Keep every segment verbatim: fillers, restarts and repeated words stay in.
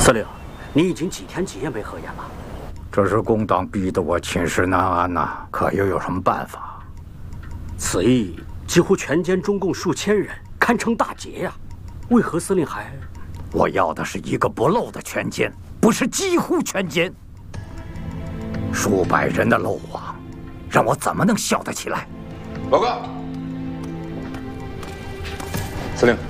司令，你已经几天几夜没合眼了？ 这是工党逼得我寝食难安呐、啊，可又有什么办法？ 此役几乎全歼中共数千人，堪称大捷呀、啊！为何司令还…… 我要的是一个不漏的全歼，不是几乎全歼。数百人的漏网，让我怎么能笑得起来？ 报告，司令。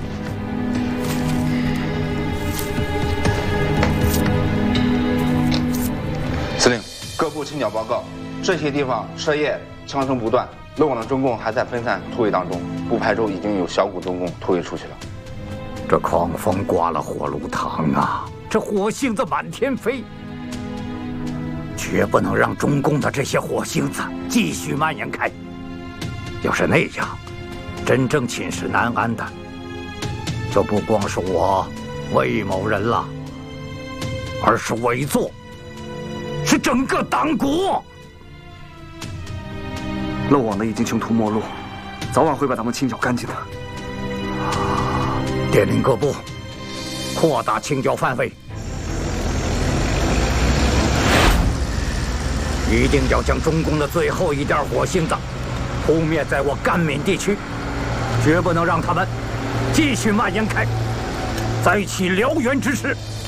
司令，各部清剿报告，这些地方彻夜枪声不断，漏网的中共还在分散突围当中，不排除已经有小股中共突围出去了。 这狂风刮了火炉膛啊！这火星子满天飞，绝不能让中共的这些火星子继续蔓延开。要是那样，真正寝食难安的，就不光是我魏某人了，而是委座。 是整个党国， 漏网的已经穷途末路，早晚会把他们清剿干净的。 电令各部，扩大清剿范围，一定要将中共的最后一点火星子扑灭在我甘闽地区，绝不能让他们继续蔓延开，再起燎原之势。